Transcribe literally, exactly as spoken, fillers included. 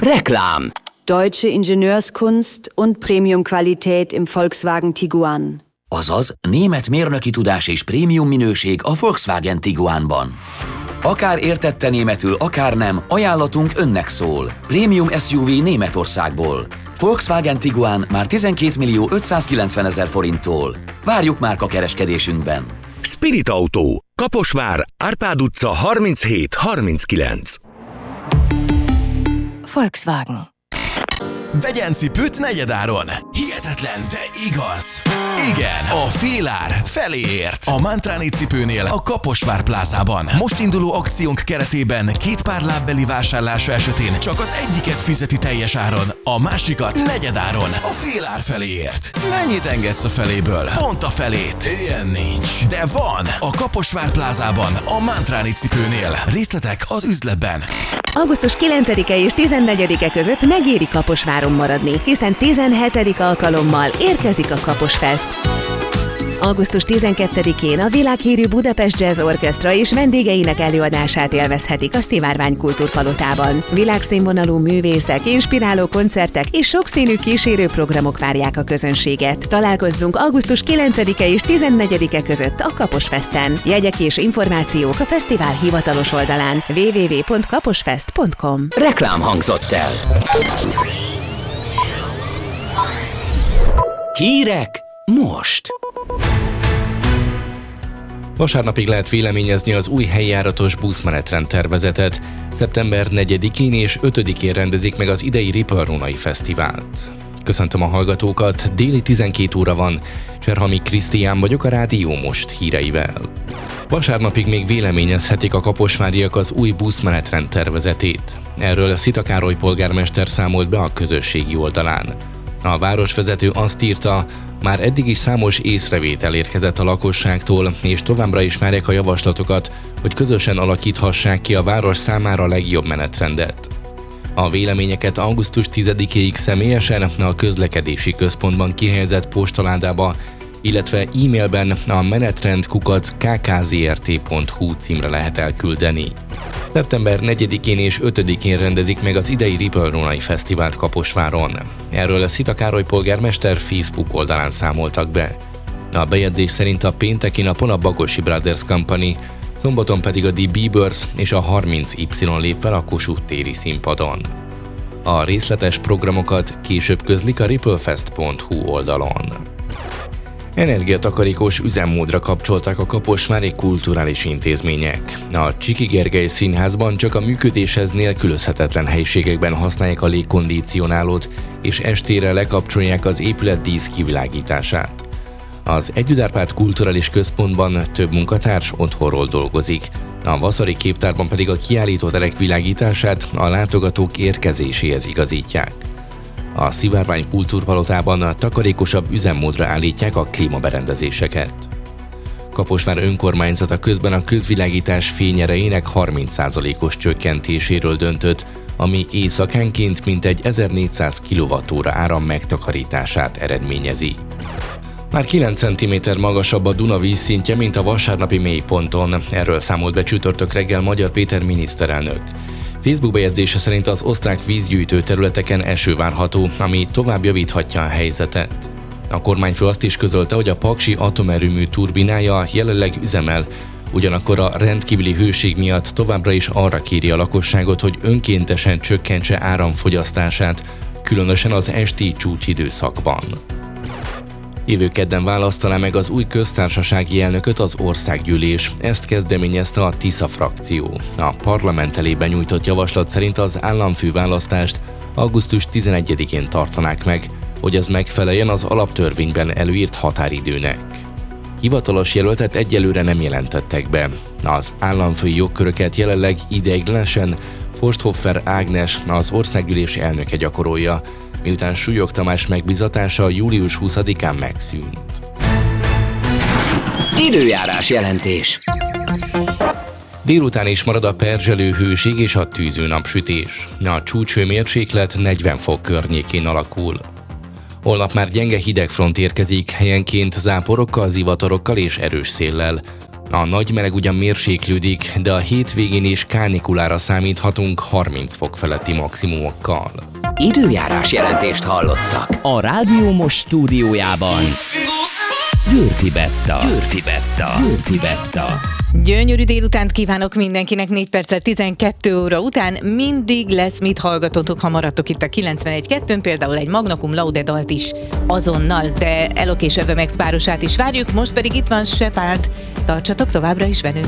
Reklám. Deutsche Ingenieurskunst und Premium-Qualität im Volkswagen Tiguan. Azaz, német mérnöki tudás és prémium minőség a Volkswagen Tiguanban. Akár értette németül, akár nem, ajánlatunk önnek szól. Prémium es u vé Németországból. Volkswagen Tiguan már tizenkét millió ötszázkilencvenezer forinttól. Várjuk márka kereskedésünkben. Spirit Auto, Kaposvár, Árpád utca harminchét harminckilenc. Volkswagen. Vegyen cipőt negyedáron! Hihetetlen, de igaz! Igen, a félár felé ért! A Mantráni cipőnél a Kaposvár plázában. Most induló akciónk keretében két pár lábbeli vásárlása esetén csak az egyiket fizeti teljes áron, a másikat negyedáron. A félár felé ért! Mennyit engedsz a feléből? Pont a felét! Ilyen nincs. De van! A Kaposvár plázában, a Mantráni cipőnél. Részletek az üzletben. augusztus kilencedike és tizennegyedike között megéri Kaposváron maradni, hiszen tizenhetedik alkalommal érkezik a Kaposfest. augusztus tizenkettedikén a világhírű Budapest Jazz Orchestra és vendégeinek előadását élvezhetik a Szivárvány Kultúrpalotában. Világszínvonalú művészek, inspiráló koncertek és sokszínű kísérő programok várják a közönséget. Találkozzunk augusztus kilencedike és tizennegyedike között a Kaposfesten. Jegyek és információk a fesztivál hivatalos oldalán double-u double-u double-u pont kaposfest pont com. Reklám hangzott el. Hírek most. Vasárnapig lehet véleményezni az új helyjáratos buszmenetrend tervezetet. szeptember negyedikén és ötödikén rendezik meg az idei Ripple-Rónai Fesztivált. Köszöntöm a hallgatókat, déli tizenkét óra van, Cserhami Krisztián vagyok a Rádió Most híreivel. Vasárnapig még véleményezhetik a kaposváriak az új buszmenetrend tervezetét. Erről Szita Károly polgármester számolt be a közösségi oldalán. A városvezető azt írta, már eddig is számos észrevétel érkezett a lakosságtól, és továbbra is várják a javaslatokat, hogy közösen alakíthassák ki a város számára a legjobb menetrendet. A véleményeket augusztus tizedikéig személyesen a közlekedési központban kihelyezett postaládába, illetve e-mailben a menetrend kukac k k z r t pont h u címre lehet elküldeni. szeptember negyedikén és ötödikén rendezik meg az idei Ripple-Rónai Fesztivált Kaposváron. Erről a Szita Károly polgármester Facebook oldalán számoltak be. A bejegyzés szerint a pénteki napon a Bagosi Brothers Company, szombaton pedig a The Biebers és a harminc Y lép fel a Kossuth téri színpadon. A részletes programokat később közlik a ripplefest pont h u oldalon. Energiatakarékos üzemmódra kapcsolták a kaposvári kulturális intézmények. A Csiki Gergely Színházban csak a működéshez nélkülözhetetlen helyiségekben használják a légkondicionálót, és estére lekapcsolják az épület dísz kivilágítását. Az Együtt Árpád Kulturális Központban több munkatárs otthonról dolgozik, a Vaszari Képtárban pedig a kiállítóterek világítását a látogatók érkezéséhez igazítják. A Szivárvány Kultúrpalotában a takarékosabb üzemmódra állítják a klímaberendezéseket. Kaposvár önkormányzata közben a közvilágítás fényerejének harminc százalékos csökkentéséről döntött, ami éjszakánként mintegy ezernégyszáz kilovattóra áram megtakarítását eredményezi. Már kilenc centiméter magasabb a Duna vízszintje, mint a vasárnapi mélyponton. Erről számolt be csütörtök reggel Magyar Péter miniszterelnök. Facebook bejegyzése szerint az osztrák vízgyűjtő területeken eső várható, ami tovább javíthatja a helyzetet. A kormányfő azt is közölte, hogy a Paksi atomerőmű turbinája jelenleg üzemel, ugyanakkor a rendkívüli hőség miatt továbbra is arra kéri a lakosságot, hogy önkéntesen csökkentse áramfogyasztását, különösen az esti csúcsidőszakban. Jövő kedden választaná meg az új köztársasági elnököt az országgyűlés. Ezt kezdeményezte a Tisza frakció. A parlament elé benyújtott javaslat szerint az államfőválasztást augusztus tizenegyedikén tartanák meg, hogy az megfeleljen az alaptörvényben előírt határidőnek. Hivatalos jelöltet egyelőre nem jelentettek be. Az államfői jogköröket jelenleg ideiglenesen Forsthoffer Ágnes, az országgyűlés elnöke gyakorolja, miután Súlyog Tamás megbízatása július huszadikán megszűnt. Időjárás jelentés. Délután is marad a perzselő hőség és a tűző napsütés. A csúcshőmérséklet negyven fok környékén alakul. Holnap már gyenge hidegfront érkezik, helyenként záporokkal, zivatorokkal és erős széllel. A nagy meleg ugyan mérséklődik, de a hétvégén is kánikulára számíthatunk harminc fok feletti maximumokkal. Időjárás jelentést hallottak. A Rádió Most stúdiójában Győrfi Betta. Győrfi Betta. Győrfi Betta. Gyönyörű délutánt kívánok mindenkinek, négy perccel tizenkettő óra után mindig lesz mit hallgatotok, ha maradtok itt a kilencvenegy kettőn, például egy Magna Cum Laude dalt is azonnal, de Elok és Eve Max párosát is várjuk, most pedig itt van Shepard, tartsatok továbbra is velünk!